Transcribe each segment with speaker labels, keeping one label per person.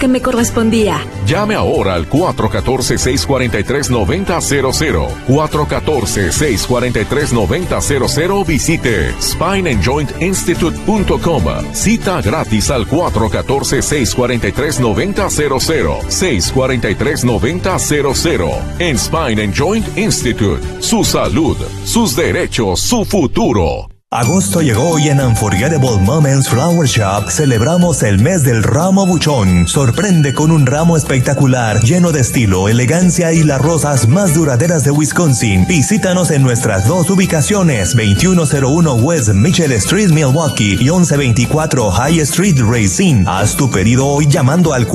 Speaker 1: que me correspondía.
Speaker 2: Llame ahora al 414-643-9000. 414-643-9000. Visite spineandjointinstitute.com. Cita gratis al 414-643-9000. 643-9000. En Spine and Joint Institute. Su salud, sus derechos, su futuro.
Speaker 3: Agosto llegó y en Unforgettable Moments Flower Shop celebramos el mes del ramo buchón. Sorprende con un ramo espectacular, lleno de estilo, elegancia y las rosas más duraderas de Wisconsin. Visítanos en nuestras dos ubicaciones, 2101 West Mitchell Street, Milwaukee y 1124 High Street, Racine. Haz tu pedido hoy llamando al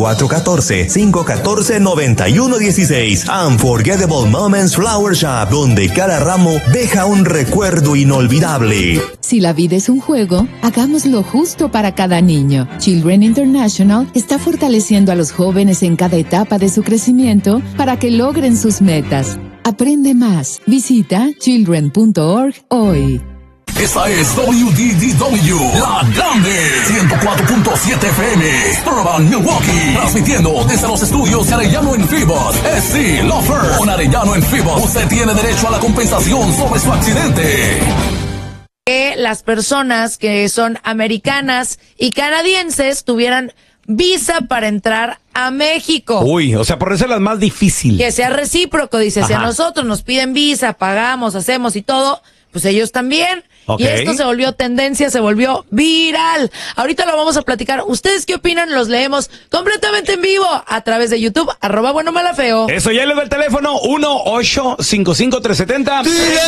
Speaker 3: 414-514-9116. Unforgettable Moments Flower Shop, donde cada ramo deja un recuerdo inolvidable.
Speaker 4: Si la vida es un juego, hagámoslo justo para cada niño. Children International está fortaleciendo a los jóvenes en cada etapa de su crecimiento para que logren sus metas. Aprende más. Visita children.org hoy.
Speaker 5: Esta es WDDW, La Grande, 104.7 FM, Urban, Milwaukee, transmitiendo desde los estudios de Arellano en Phoebus. Estee Laufer, con Arellano en Phoebus, usted tiene derecho a la compensación sobre su accidente.
Speaker 6: Que las personas que son americanas y canadienses tuvieran visa para entrar a México.
Speaker 7: Uy, o sea, por eso es la más difícil.
Speaker 6: Que sea recíproco, dice, si a nosotros nos piden visa, pagamos, hacemos y todo, pues ellos también. Okay. Y esto se volvió tendencia, se volvió viral. Ahorita lo vamos a platicar. ¿Ustedes qué opinan? Los leemos completamente en vivo a través de YouTube, @buenomalafeo.
Speaker 7: Eso, ya les doy el teléfono, 1-855-370.